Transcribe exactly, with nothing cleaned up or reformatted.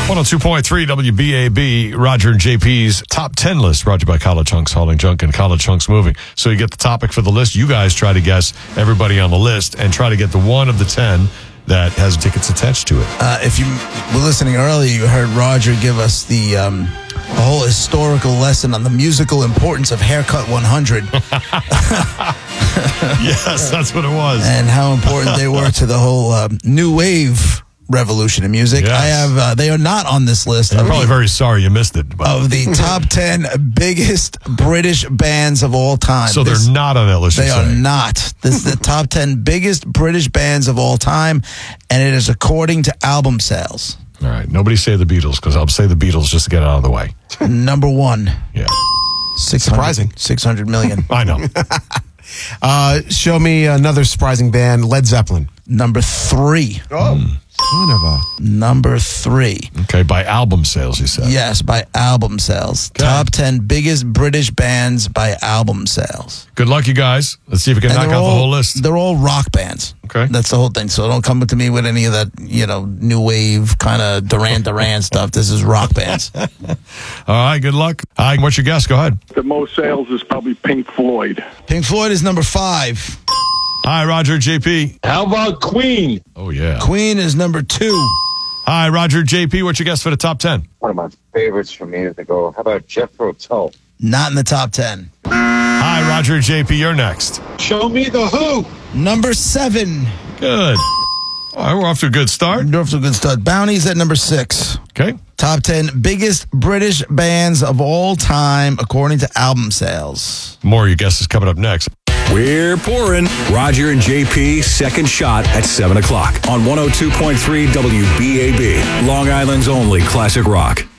one oh two point three W B A B, Roger and J P's top ten list, brought to you by College Hunks Hauling Junk and College Hunks Moving. So you get the topic for the list. You guys try to guess everybody on the list and try to get the one of the ten that has tickets attached to it. Uh, if you were listening earlier, you heard Roger give us the um, a whole historical lesson on the musical importance of Haircut one hundred. Yes, that's what it was. And how important they were to the whole um, new wave revolution in music. Yes. I have, uh, they are not on this list. I'm of probably the, very sorry you missed it. But. Of the top ten biggest British bands of all time. So this, they're not on that list. They you're are saying. not. This is the top ten biggest British bands of all time, and it is according to album sales. All right. Nobody say the Beatles, because I'll say the Beatles just to get it out of the way. Number one. Yeah. Surprising. six hundred million. I know. Uh, show me another surprising band, Led Zeppelin. Number three. Oh, mm. son of a... Number three. Okay, by album sales, you said. Yes, by album sales. Okay. Top ten biggest British bands by album sales. Good luck, you guys. Let's see if we can And knock they're out all- the whole list. They're all rock bands. Okay. That's the whole thing. So don't come to me with any of that, you know, new wave kind of Duran Duran stuff. This is rock bands. All right, good luck. All right, what's your guess? Go ahead. The most sales is probably Pink Floyd. Pink Floyd is number five. Hi, Roger, J P. How about Queen? Oh, yeah. Queen is number two. Hi, Roger, J P. What's your guess for the top ten? One of my favorites from years ago. How about Jethro Tull? Not in the top ten. Hi, Roger, J P. You're next. Show me the Who. Number seven. Good. All right, we're off to a good start. We're off to a good start. Bounty's at number six. Okay. Top ten biggest British bands of all time according to album sales. More of your guesses coming up next. We're pouring. Roger and J P, second shot at seven o'clock on one oh two point three W B A B, Long Island's only classic rock.